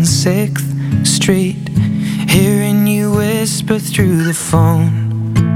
on 6th Street, hearing you whisper through the phone,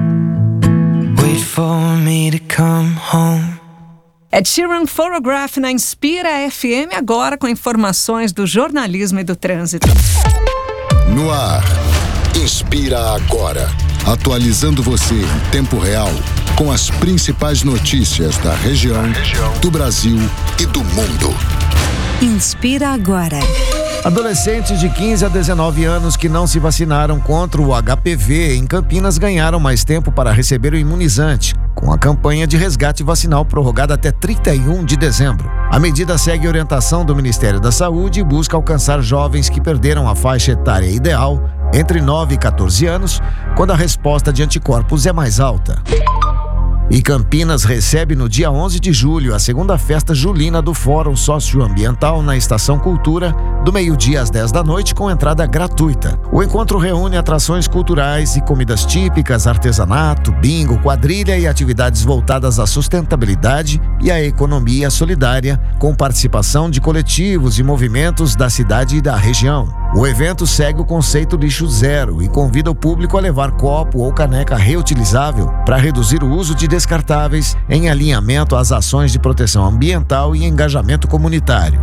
wait for me to come home. Ed Sheeran, Photograph na Inspira FM, agora com informações do jornalismo e do trânsito. No ar, Inspira Agora, atualizando você em tempo real com as principais notícias da região, do Brasil e do mundo. Inspira Agora. Adolescentes de 15 a 19 anos que não se vacinaram contra o HPV em Campinas ganharam mais tempo para receber o imunizante, com a campanha de resgate vacinal prorrogada até 31 de dezembro. A medida segue a orientação do Ministério da Saúde e busca alcançar jovens que perderam a faixa etária ideal entre 9 e 14 anos, quando a resposta de anticorpos é mais alta. E Campinas recebe no dia 11 de julho a segunda festa julina do Fórum Socioambiental na Estação Cultura, do meio-dia às 10 da noite, com entrada gratuita. O encontro reúne atrações culturais e comidas típicas, artesanato, bingo, quadrilha e atividades voltadas à sustentabilidade e à economia solidária, com participação de coletivos e movimentos da cidade e da região. O evento segue o conceito lixo zero e convida o público a levar copo ou caneca reutilizável para reduzir o uso de descartáveis, em alinhamento às ações de proteção ambiental e engajamento comunitário.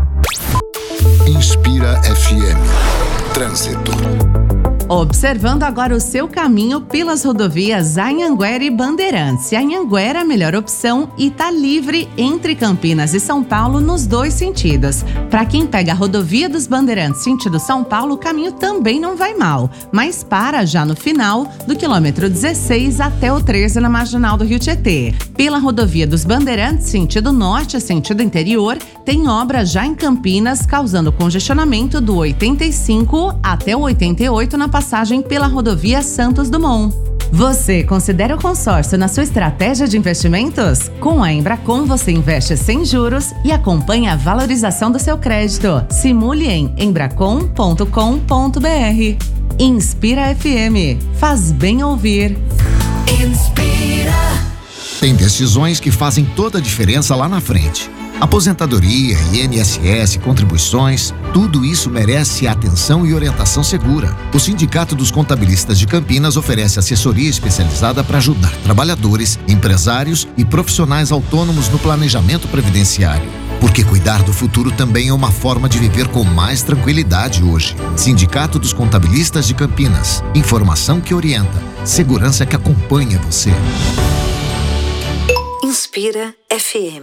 Inspira FM. Trânsito. Observando agora o seu caminho pelas rodovias Anhanguera e Bandeirantes. A Anhanguera é a melhor opção e está livre entre Campinas e São Paulo nos dois sentidos. Para quem pega a rodovia dos Bandeirantes sentido São Paulo, o caminho também não vai mal, mas para já no final do quilômetro 16 até o 13 na Marginal do Rio Tietê. Pela rodovia dos Bandeirantes sentido norte, sentido interior, tem obra já em Campinas, causando congestionamento do 85 até o 88 na passagem pela rodovia Santos Dumont. Você considera o consórcio na sua estratégia de investimentos? Com a Embracon você investe sem juros e acompanha a valorização do seu crédito. Simule em embracon.com.br. Inspira FM. Faz bem ouvir. Inspira. Tem decisões que fazem toda a diferença lá na frente. Aposentadoria, INSS, contribuições, tudo isso merece atenção e orientação segura. O Sindicato dos Contabilistas de Campinas oferece assessoria especializada para ajudar trabalhadores, empresários e profissionais autônomos no planejamento previdenciário. Porque cuidar do futuro também é uma forma de viver com mais tranquilidade hoje. Sindicato dos Contabilistas de Campinas. Informação que orienta, segurança que acompanha você. Inspira FM.